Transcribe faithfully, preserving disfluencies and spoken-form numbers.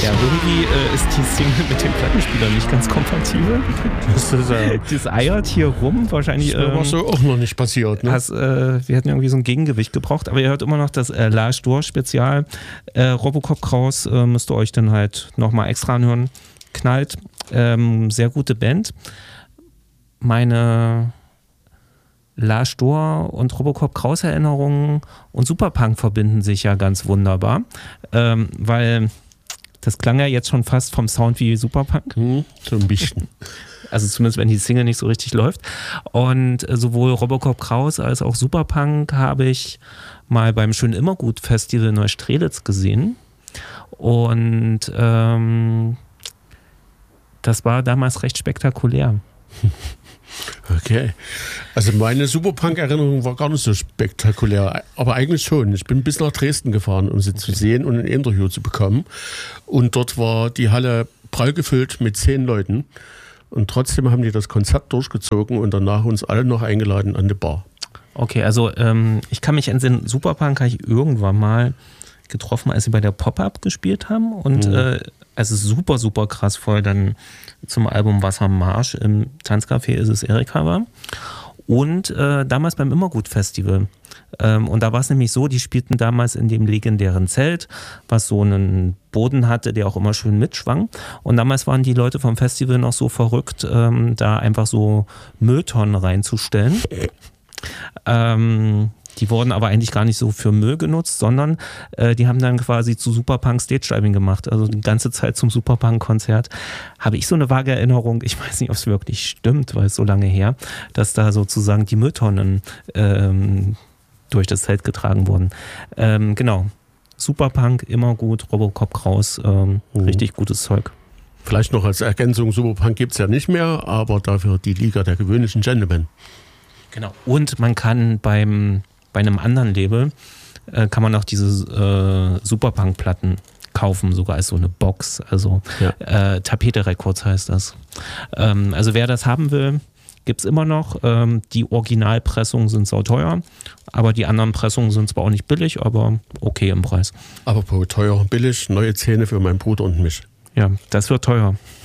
Ja, irgendwie äh, ist die Single mit dem Plattenspieler nicht ganz kompatibel. Das, ist, äh, das eiert hier rum. Wahrscheinlich. Das ist mir ähm, so auch noch nicht passiert. Ne? Hast, äh, wir hätten irgendwie so ein Gegengewicht gebraucht. Aber ihr hört immer noch das äh, Lars Dürr Spezial. Äh, Robocop Kraus äh, müsst ihr euch dann halt nochmal extra anhören. Knallt. Ähm, sehr gute Band. Meine Lars Dürr und Robocop Kraus Erinnerungen und Superpunk verbinden sich ja ganz wunderbar. Ähm, weil das klang ja jetzt schon fast vom Sound wie Superpunk. Hm, so ein bisschen. Also zumindest, wenn die Single nicht so richtig läuft. Und sowohl Robocop Kraus als auch Superpunk habe ich mal beim Schön Immergut Festival Neustrelitz gesehen. Und ähm, das war damals recht spektakulär. Okay. Also meine Superpunk-Erinnerung war gar nicht so spektakulär, aber eigentlich schon. Ich bin bis nach Dresden gefahren, um sie okay. zu sehen und ein Interview zu bekommen. Und dort war die Halle prall gefüllt mit zehn Leuten. Und trotzdem haben die das Konzert durchgezogen und danach uns alle noch eingeladen an die Bar. Okay, also ähm, ich kann mich entsinnen, Superpunk habe ich irgendwann mal getroffen, als sie bei der Pop-Up gespielt haben. Und mhm. äh, es ist super, super krass voll dann zum Album Wassermarsch im Tanzcafé ist es Erika war. Und äh, damals beim Immergut-Festival. Ähm, und da war es nämlich so, die spielten damals in dem legendären Zelt, was so einen Boden hatte, der auch immer schön mitschwang. Und damals waren die Leute vom Festival noch so verrückt, ähm, da einfach so Mülltonnen reinzustellen. Ähm, die wurden aber eigentlich gar nicht so für Müll genutzt, sondern äh, die haben dann quasi zu Superpunk Stage-Diving gemacht. Also die ganze Zeit zum Superpunk-Konzert habe ich so eine vage Erinnerung, ich weiß nicht, ob es wirklich stimmt, weil es so lange her, dass da sozusagen die Mülltonnen ähm, durch das Zelt getragen wurden. Ähm, genau, Superpunk, immer gut, Robocop Kraus, ähm, mhm. richtig gutes Zeug. Vielleicht noch als Ergänzung, Superpunk gibt es ja nicht mehr, aber dafür die Liga der gewöhnlichen Gentlemen. Genau, und man kann beim bei einem anderen Label äh, kann man auch diese äh, Superpunk-Platten kaufen, sogar als so eine Box. Also ja. äh, Tapete Records heißt das. Ähm, also wer das haben will, gibt es immer noch. Ähm, die Originalpressungen sind sauteuer, aber die anderen Pressungen sind zwar auch nicht billig, aber okay im Preis. Aber teuer und billig, neue Zähne für meinen Bruder und mich. Ja, das wird teuer.